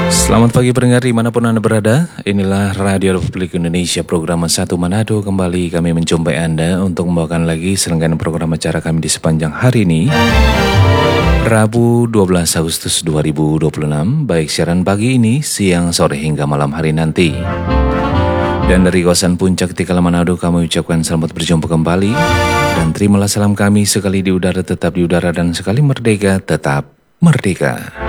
Selamat pagi pendengar dimanapun Anda berada. Inilah Radio Republik Indonesia program 1 Manado. Kembali kami menjumpai Anda untuk membawakan lagi serangkaian program acara kami di sepanjang hari ini, Rabu 12 Agustus 2026, baik siaran pagi ini, siang, sore hingga malam hari nanti. Dan dari kawasan Puncak Tikala Manado kami ucapkan selamat berjumpa kembali. Dan terimalah salam kami, sekali di udara tetap di udara dan sekali merdeka tetap merdeka.